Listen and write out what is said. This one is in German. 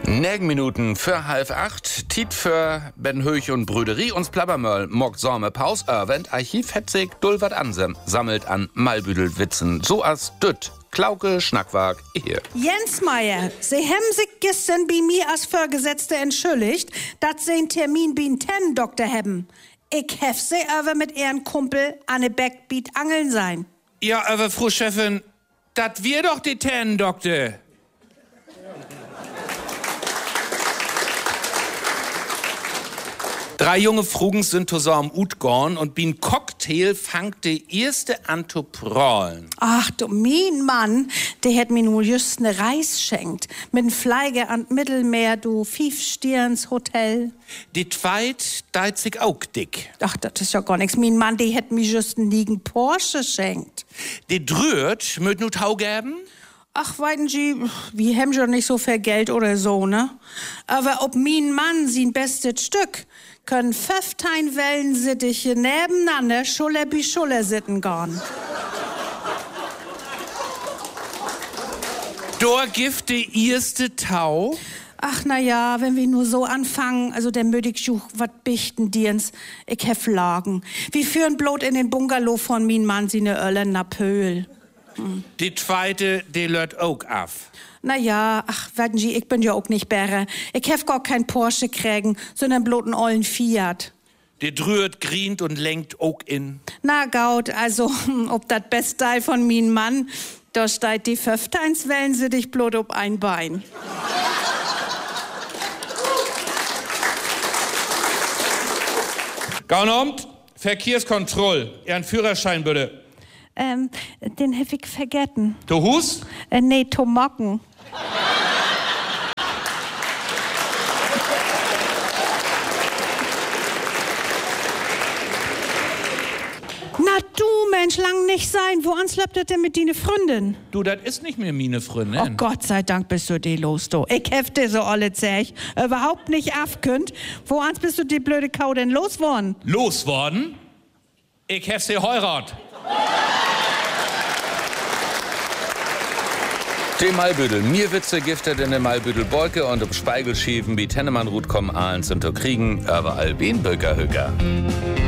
9 Minuten für 7:30. Tiet für Ben Höch und Brüderie. Uns Plabbermöll mockt Sorme Paus. Erwend Archiv hetzig Dulwert ansem. Sammelt an Malbüdelwitzen. So as dütt. Klauke, Schnackwag, hier. Jens Meier, Sie haben sich gestern bei mir als Vorgesetzte entschuldigt, dass Sie einen Termin bei einem Doktor haben. Ich hef Sie aber mit Ihren Kumpel Anne Beckbeat angeln sein. Ja, aber Frau Chefin, dat wir doch die Doktor. Drei junge Frugens sind zusammen utgorn und bin Cocktail fangt de erste an zu prallen. Ach du, mein Mann, der hat mir nur just ne Reis schenkt. Mit n Fleige an Mittelmeer, du 5-Sterns-Hotel. Die zweit deit sich auch dick. Ach, das ist ja gar nix. Mein Mann, der hat mir just n liegen Porsche schenkt. Die drüht möt nu Tau geben? Ach, weiten Sie, wir haben schon nicht so viel Geld oder so, ne? Aber ob mein Mann sein bestes Stück, können 15 Wellensittiche nebeneinander Schulle bi Schulle sitten gehen. Dor gibt die erste Tau? Ach, na ja, wenn wir nur so anfangen, also der mödig schuch, wat bichten dirns, ich hef Lagen. Wir führen bloß in den Bungalow von mein Mann sine Ölle na Pöhl. Die zweite, die lört auch ab. Na ja, ach, warten Sie, ich bin ja auch nicht Bärre. Ich hef gar kein Porsche kriegen, sondern bloß einen ollen Fiat. Die drüht, grient und lenkt auch in. Na Gaut, also, ob dat Bestteil von min Mann, da steigt die 15 Wellen sie dich bloß ob ein Bein. Gaunamt, Verkehrskontroll, Ihren Führerschein bitte. Den hef ich vergessen. Du Hus? Nee, Tomocken. Na du, Mensch, lang nicht sein. Wo ans läuft das denn mit deine Freundin? Du, das ist nicht mehr meine Freundin. Oh Gott sei Dank bist du die los, du. Ich hefte so alle Zech. Überhaupt nicht afkünd. Wo ans bist du die blöde Kau denn losworden? Losworden? Ich hef sie heirat. Die Malbüdel. Mir Witze giftet in der Malbüdel Bolke und ob Speigelschiefen wie Tennemann Ruth kommen Ahlen zum Kriegen. Überall Bienenböcker Hücker.